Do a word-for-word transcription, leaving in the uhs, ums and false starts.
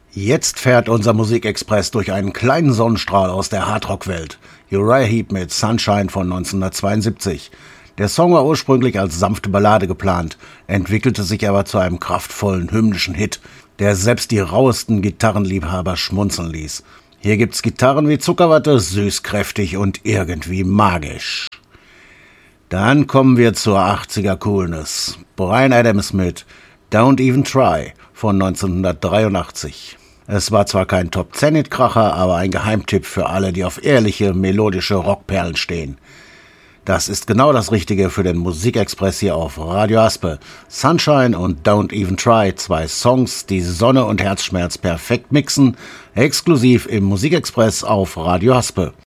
Jetzt fährt unser Musikexpress durch einen kleinen Sonnenstrahl aus der Hardrock-Welt. Uriah Heep mit Sunshine von neunzehnhundertzweiundsiebzig. Der Song war ursprünglich als sanfte Ballade geplant, entwickelte sich aber zu einem kraftvollen, hymnischen Hit, der selbst die rauesten Gitarrenliebhaber schmunzeln ließ. Hier gibt's Gitarren wie Zuckerwatte, süß, kräftig und irgendwie magisch. Dann kommen wir zur achtziger Coolness. Bryan Adams mit Don't Even Try von neunzehnhundertdreiundachtzig. Es war zwar kein Top-zehn-Hit-Kracher, aber ein Geheimtipp für alle, die auf ehrliche, melodische Rockperlen stehen. Das ist genau das Richtige für den Musikexpress hier auf Radio Aspe. Sunshine und Don't Even Try, zwei Songs, die Sonne und Herzschmerz perfekt mixen, exklusiv im Musikexpress auf Radio Aspe.